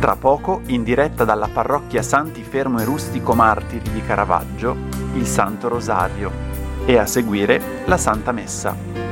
Tra poco, in diretta dalla parrocchia Santi Fermo e Rustico Martiri di Caravaggio, il Santo Rosario e a seguire la Santa Messa.